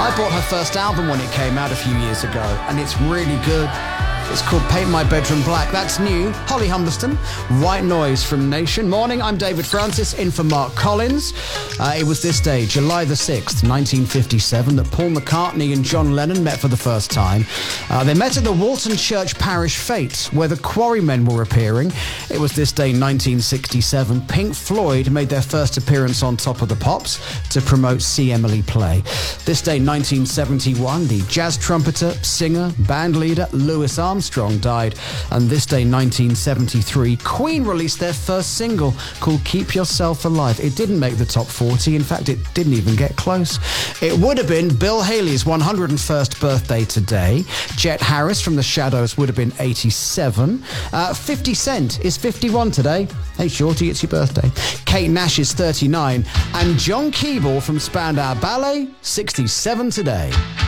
I bought her first album when it came out a few years ago, and it's really good. It's called Paint My Bedroom Black. That's new. Holly Humberston, White Noise from Nation. Morning, I'm David Francis, in for Mark Collins. It was this day, July the 6th, 1957, that Paul McCartney and John Lennon met for the first time. They met at the Walton Church Parish Fete, where the Quarrymen were appearing. It was this day, 1967, Pink Floyd made their first appearance on Top of the Pops to promote See Emily Play. This day, 1971, the jazz trumpeter, singer, band leader Louis Armstrong died. And this day, 1973, Queen released their first single called Keep Yourself Alive. It didn't make the top 40. In fact, it didn't even get close. It would have been Bill Haley's 101st birthday today. Jet Harris from The Shadows would have been 87. 50 Cent is 51 today. Hey, Shorty, it's your birthday. Kate Nash is 39. And John Keeble from Spandau Ballet, 67 today.